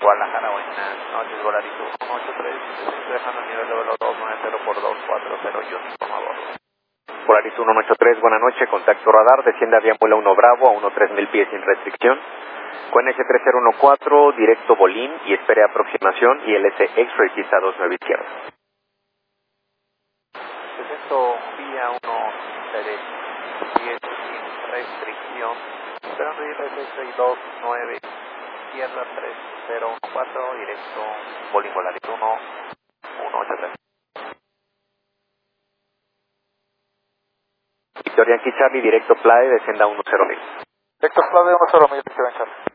Guadalajara, buenas noches, Volaris 183, dejando el nivel de vuelo 290 por 240 y un por favor. Volaris 183, buenas noches, contacto radar, desciende a vuelo 1 Bravo a 13.000 pies sin restricción. Con S3014, directo Bolín y espere aproximación y LS X-Ray pista 29 izquierda. Presento vía 13 10 sin restricción, esperando IRS 629 izquierda 3014, directo Bolín Volaris 183. Victoria Yankee Charlie, directo Playa, descienda 10.000. Directo Playa 10.000, Victoria Charlie.